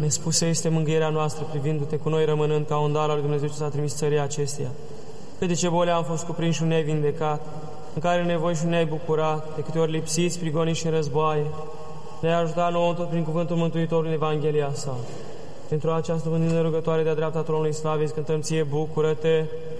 nespusă este mângâierea noastră, privindu-te cu noi rămânând ca un dar al lui Dumnezeu ce s-a trimis țării acesteia. Cât de ce boli am fost cuprinși și nu ne-ai vindecat, în care nevoi și nu ne-ai bucurat, de câte ori lipsiți, prigoniți și în războaie, ne-ai ajutat nouă tot prin cuvântul Mântuitorului în Evanghelia sa. Pentru această vândină rugătoare de-a dreapta tronului slavei, cântăm ție, bucură-te,